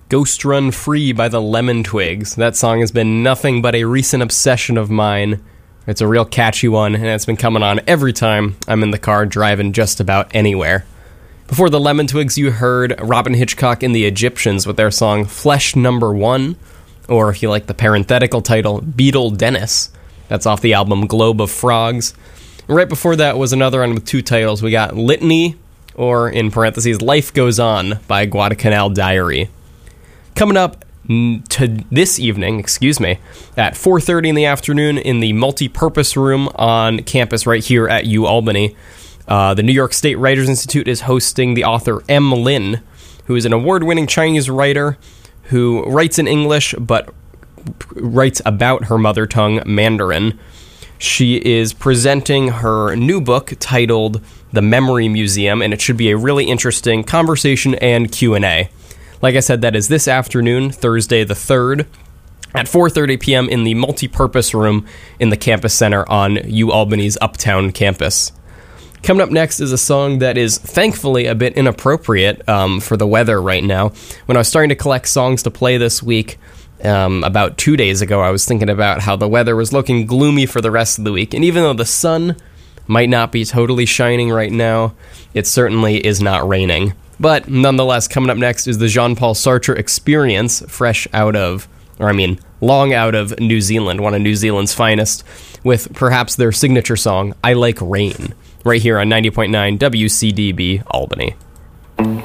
Ghost Run Free by the Lemon Twigs. That song has been nothing but a recent obsession of mine. It's a real catchy one, and it's been coming on every time I'm in the car driving just about anywhere. Before the Lemon Twigs, you heard Robin Hitchcock and the Egyptians with their song Flesh Number 1, or if you like the parenthetical title, Beetle Dennis. That's off the album Globe of Frogs. Right before that was another one with two titles. We got Litany, or in parentheses, Life Goes On by Guadalcanal Diary. Coming up to this evening, at 4:30 in the afternoon in the multi-purpose room on campus right here at UAlbany, the New York State Writers Institute is hosting the author M. Lin, who is an award-winning Chinese writer who writes in English but writes about her mother tongue, Mandarin. She is presenting her new book titled The Memory Museum, and it should be a really interesting conversation and Q&A. Like I said, that is this afternoon, Thursday the 3rd, at 4:30 p.m. in the multi-purpose room in the campus center on UAlbany's Uptown campus. Coming up next is a song that is thankfully a bit inappropriate for the weather right now. When I was starting to collect songs to play this week, about 2 days ago, I was thinking about how the weather was looking gloomy for the rest of the week. And even though the sun might not be totally shining right now, it certainly is not raining. But nonetheless, coming up next is the Jean-Paul Sartre Experience, long out of New Zealand, one of New Zealand's finest, with perhaps their signature song, I Like Rain, right here on 90.9 WCDB Albany.